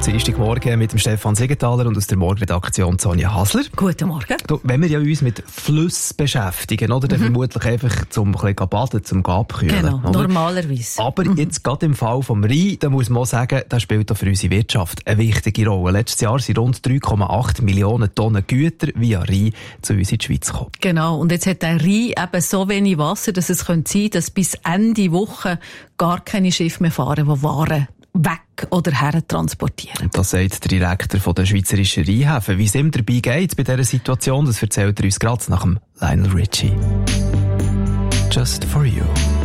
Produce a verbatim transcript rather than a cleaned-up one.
Dienstagmorgen mit dem Stefan Siegenthaler und aus der Morgenredaktion Sonja Hasler. Guten Morgen. Du, wenn wir ja uns mit Flüssen beschäftigen, oder, dann mhm. vermutlich einfach zum ein bisschen baden, zum abkühlen. Genau, oder? Normalerweise. Aber mhm. jetzt gerade im Fall vom Rhein, da muss man auch sagen, da spielt auch für unsere Wirtschaft eine wichtige Rolle. Letztes Jahr sind rund drei Komma acht Millionen Tonnen Güter via Rhein zu uns in die Schweiz gekommen. Genau, und jetzt hat der Rhein eben so wenig Wasser, dass es sein könnte, dass bis Ende Woche gar keine Schiffe mehr fahren, die Waren weg oder her transportieren. Das sagt der Direktor von der Schweizerischen Rheinhäfen. Wie es ihm dabei geht bei dieser Situation, das erzählt er uns gerade nach dem Lionel Richie. Just for you.